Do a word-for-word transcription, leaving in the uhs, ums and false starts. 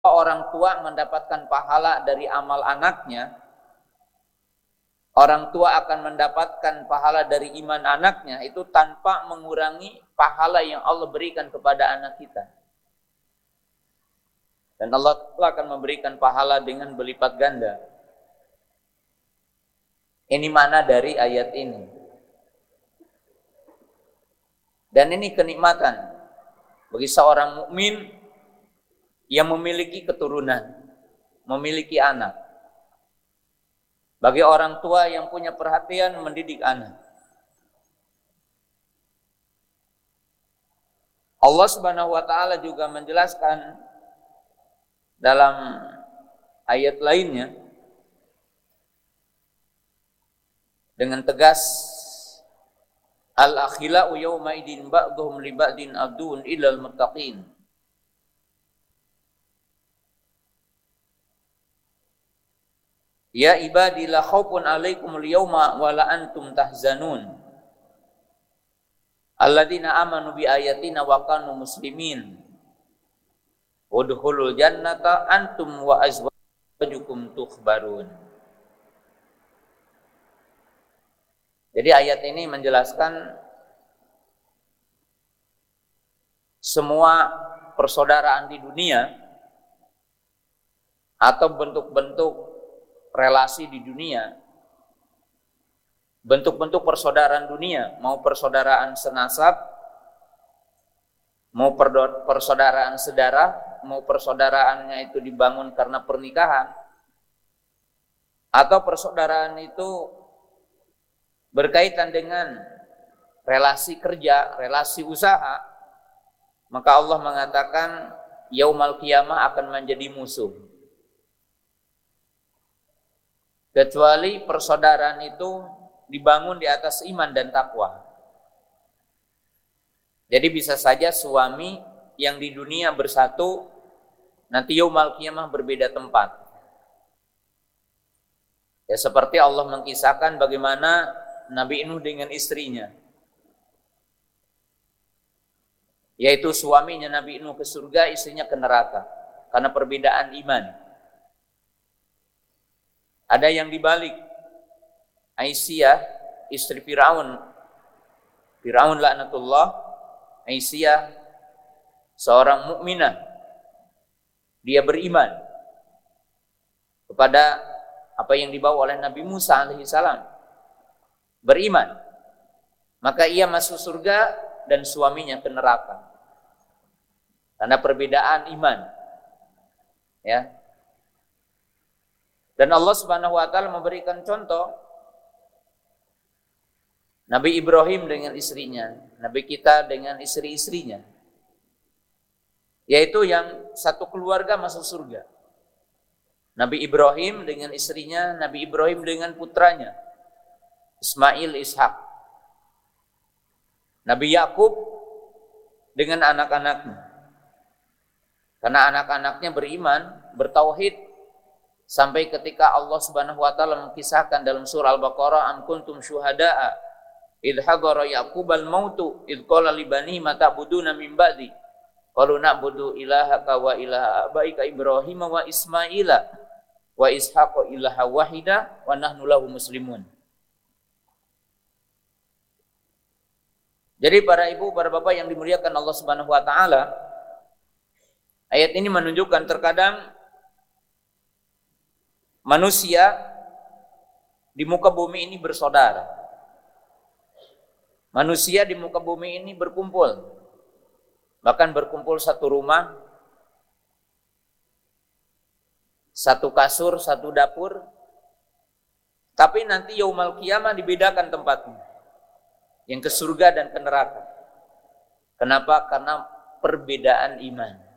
orang tua mendapatkan pahala dari amal anaknya, orang tua akan mendapatkan pahala dari iman anaknya, itu tanpa mengurangi pahala yang Allah berikan kepada anak kita. Dan Allah akan memberikan pahala dengan berlipat ganda. Ini makna dari ayat ini. Dan ini kenikmatan bagi seorang mukmin yang memiliki keturunan, memiliki anak. Bagi orang tua yang punya perhatian mendidik anak. Allah Subhanahu wa taala juga menjelaskan dalam ayat lainnya dengan tegas, al-akhila'u yawma idin ba'duhum li ba'din adun illal muttaqin. Ya ibadi la khaufun 'alaikumul yawma wa la antum tahzanun. Alladzina amanu bi ayatina wa kanu muslimin. Udkhulul jannata antum wa azwajukum tukhbarun. Jadi ayat ini menjelaskan semua persaudaraan di dunia atau bentuk-bentuk relasi di dunia, bentuk-bentuk persaudaraan dunia, mau persaudaraan senasab, mau persaudaraan sedarah, mau persaudaraannya itu dibangun karena pernikahan, atau persaudaraan itu berkaitan dengan relasi kerja, relasi usaha, maka Allah mengatakan yaumal qiyamah akan menjadi musuh. Kecuali persaudaraan itu dibangun di atas iman dan takwa. Jadi bisa saja suami yang di dunia bersatu, nanti yaumal qiyamah berbeda tempat. Ya seperti Allah mengkisahkan bagaimana Nabi Nuh dengan istrinya. Yaitu suaminya Nabi Nuh ke surga, istrinya ke neraka. Karena perbedaan iman. Ada yang dibalik. Aisyah, istri Fir'aun. Fir'aun laknatullah. Aisyah, seorang mukminah. Dia beriman kepada apa yang dibawa oleh Nabi Musa alaihissalam. Beriman. Maka ia masuk surga dan suaminya ke neraka. Karena perbedaan iman. Ya. Dan Allah Subhanahu wa taala memberikan contoh Nabi Ibrahim dengan istrinya, Nabi kita dengan istri-istrinya. Yaitu yang satu keluarga masuk surga. Nabi Ibrahim dengan istrinya, Nabi Ibrahim dengan putranya Ismail, Ishak. Nabi Yakub dengan anak-anaknya. Karena anak-anaknya beriman, bertauhid, sampai ketika Allah Subhanahu wa taala mengkisahkan dalam surah Al-Baqarah, am kuntum syuhada'a idh hadara yaqubal mautu idh qala li bani ma ta'buduna min ba'di qalu na'budu ilahaka wa ilaha abaika Ibrahim wa Ismaila wa Ishaqa ilaha wahida wa nahnu lahu muslimun. Jadi para ibu, para bapak yang dimuliakan Allah Subhanahu wa taala, ayat ini menunjukkan terkadang manusia di muka bumi ini bersaudara. Manusia di muka bumi ini berkumpul. Bahkan berkumpul satu rumah, satu kasur, satu dapur. Tapi nanti yaumal qiyamah dibedakan tempatnya. Yang ke surga dan ke neraka. Kenapa? Karena perbedaan iman.